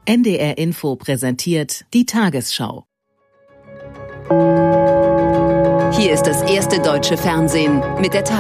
NDR Info präsentiert die Tagesschau. Hier ist das erste deutsche Fernsehen mit der